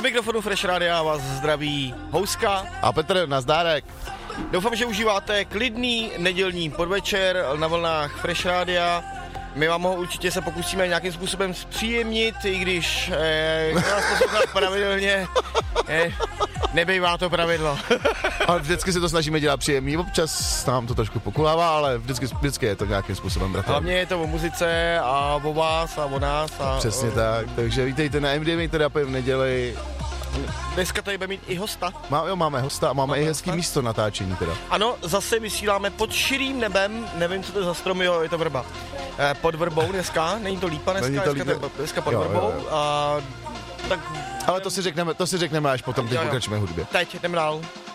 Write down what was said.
mikrofonu Fresh Radia vás zdraví Houska a Petr, nazdárek. Doufám, že užíváte klidný nedělní podvečer na vlnách Fresh Radia. My vám ho určitě se pokusíme nějakým způsobem zpříjemnit, i když nás poslouchat pravidelně nebývá to pravidlo. Ale vždycky se to snažíme dělat příjemný, občas nám to trošku pokulává, ale vždycky je to nějakým způsobem bratelné. Hlavně je to o muzice a o vás a o nás. Přesně tak, takže vítejte na MDMA terapii v neděli. Dneska tady budeme mít i hosta. Máme hosta a máme i hezký místo natáčení teda. Ano, zase vysíláme pod širým nebem, nevím, co to je za strom, jo, je to vrba. Pod vrbou dneska, není to lípa dneska pod vrbou. Jo. A, tak, ale to si řekneme až potom, teď pokračujeme hudbě. Teď jdeme dál.